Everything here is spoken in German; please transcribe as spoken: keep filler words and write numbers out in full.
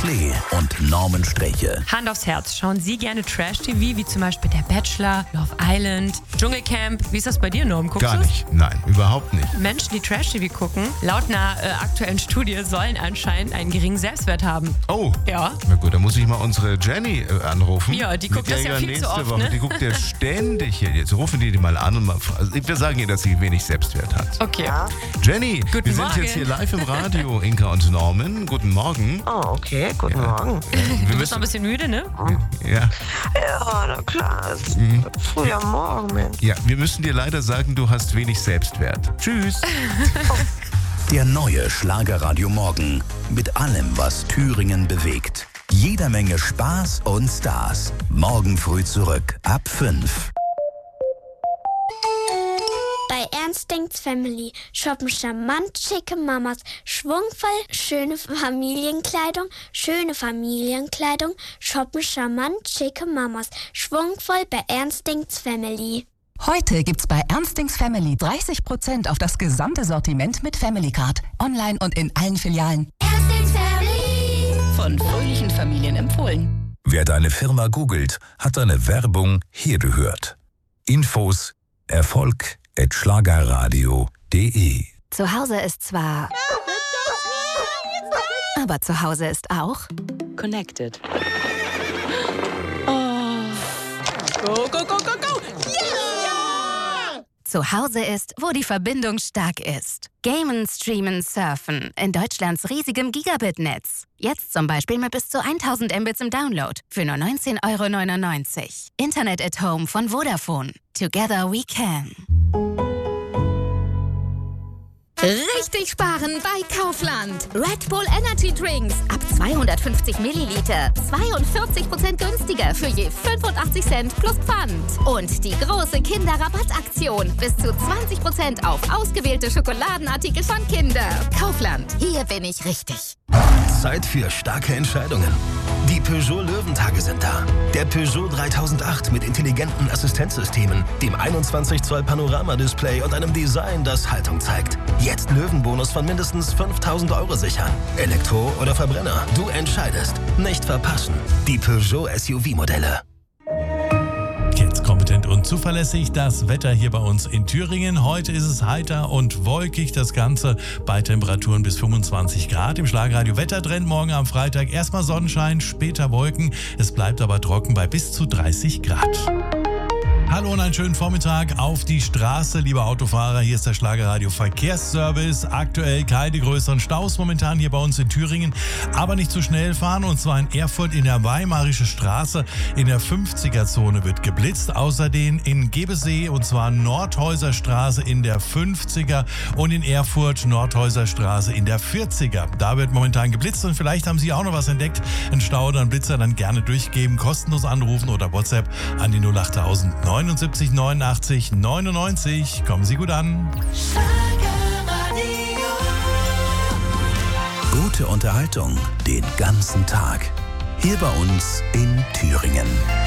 Klee und Norman Streche. Hand aufs Herz, schauen Sie gerne Trash-T V, wie zum Beispiel Der Bachelor, Love Island, Dschungelcamp? Wie ist das bei dir, Norm? Guckst Gar du's? nicht, nein, überhaupt nicht. Menschen, die Trash-T V gucken, laut einer äh, aktuellen Studie sollen anscheinend einen geringen Selbstwert haben. Oh, Ja. na gut, dann muss ich mal unsere Jenny äh, anrufen. Ja, die Mit guckt der das ja viel zu nächste oft, Woche, ne? Die guckt ja ständig hier. Jetzt rufen die die mal an und mal, also wir sagen ihr, dass sie wenig Selbstwert hat. Okay. Jenny, Guten wir sind Morgen. jetzt hier live im Radio, Inka und Norman. Guten Morgen. Oh, okay, guten Morgen. Wir Du bist müssen- noch ein bisschen müde, ne? ja, Ja, na klar, es ist Mhm. früh am Morgen, Mensch. ja, wir müssen dir leider sagen, du hast wenig Selbstwert. Tschüss. Der neue Schlagerradio Morgen. Mit allem, was Thüringen bewegt. Jeder Menge Spaß und Stars. Morgen früh zurück ab fünf. Bei Ernstings Family shoppen charmant schicke Mamas, schwungvoll schöne Familienkleidung, schöne Familienkleidung, shoppen charmant schicke Mamas, schwungvoll bei Ernstings Family. Heute gibt's bei Ernstings Family dreißig Prozent auf das gesamte Sortiment mit Family Card. Online und in allen Filialen. Ernstings Family. Von fröhlichen Familien empfohlen. Wer deine Firma googelt, hat deine Werbung hier gehört. Infos Erfolg at schlagerradio punkt de. Zu Hause ist zwar... Aber zu Hause ist auch... Connected. Zu Hause ist, wo die Verbindung stark ist. Gamen, streamen, surfen. In Deutschlands riesigem Gigabit-Netz. Jetzt zum Beispiel mit bis zu tausend Mbits im Download. Für nur neunzehn Euro neunundneunzig. Internet at Home von Vodafone. Together we can. Richtig sparen bei Kaufland. Red Bull Energy Drinks ab zweihundertfünfzig Milliliter. zweiundvierzig Prozent günstiger für je fünfundachtzig Cent plus Pfand. Und die große Kinderrabattaktion. Bis zu zwanzig Prozent auf ausgewählte Schokoladenartikel von Kinder. Kaufland. Hier bin ich richtig. Zeit für starke Entscheidungen. Die Peugeot Löwentage sind da. Der Peugeot dreitausendacht mit intelligenten Assistenzsystemen, dem einundzwanzig Zoll Panoramadisplay und einem Design, das Haltung zeigt. Jetzt Löwenbonus von mindestens fünftausend Euro sichern. Elektro oder Verbrenner, du entscheidest. Nicht verpassen. Die Peugeot S U V-Modelle. Jetzt kompetent und zuverlässig das Wetter hier bei uns in Thüringen. Heute ist es heiter und wolkig, das Ganze bei Temperaturen bis fünfundzwanzig Grad. Im Schlagerradio Wettertrend morgen am Freitag erstmal Sonnenschein, später Wolken. Es bleibt aber trocken bei bis zu dreißig Grad. Hallo und einen schönen Vormittag auf die Straße, liebe Autofahrer. Hier ist der Schlagerradio Verkehrsservice. Aktuell keine größeren Staus momentan hier bei uns in Thüringen, aber nicht zu schnell fahren. Und zwar in Erfurt in der Weimarische Straße in der fünfziger-Zone wird geblitzt. Außerdem in Gebesee und zwar Nordhäuser Straße in der fünfziger und in Erfurt Nordhäuser Straße in der vierziger. Da wird momentan geblitzt und vielleicht haben Sie auch noch was entdeckt. Ein Stau oder ein Blitzer, dann gerne durchgeben, kostenlos anrufen oder WhatsApp an die null acht neunundsiebzig neunundachtzig neunundneunzig. Kommen Sie gut an. Gute Unterhaltung den ganzen Tag. Hier bei uns in Thüringen.